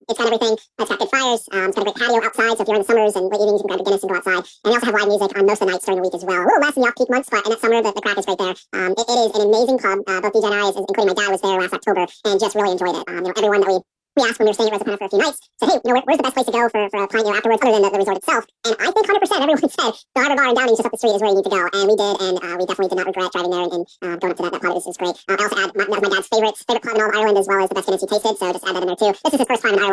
It's got everything. It's got good fires. It's got a great patio outside, so if you're in the summers and late evenings, you can grab a Guinness and go outside. And they also have live music on most of the nights during the week as well. A little less in the off-peak months, but in that summer, the crack is right there. It is an amazing pub. Both DJ and I, including my dad, was there last October and just really enjoyed it. Everyone that we asked when we were staying at Rosapana for a few nights, said, hey, where's the best place to go for a pint afterwards, other than the resort itself? And I think 100% everyone said the Harbor Bar in Downey, just up the street, is where you need to go. And we did, and we definitely did not regret driving there and going up to that pub. It was great. I also add that was my dad's favorite pub in all of Ireland, as well as the best Guinness he tasted, so just add that in there too. This is his first time in Ireland.